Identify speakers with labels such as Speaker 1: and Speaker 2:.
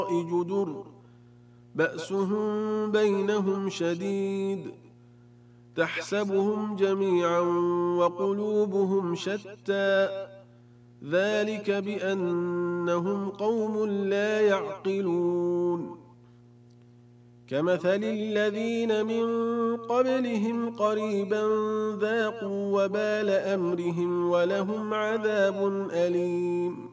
Speaker 1: جدر بأسهم بينهم شديد تحسبهم جميعا وقلوبهم شتى ذلك بأنهم قوم لا يعقلون كمثل الذين من قبلهم قريبا ذاقوا وبال أمرهم ولهم عذاب أليم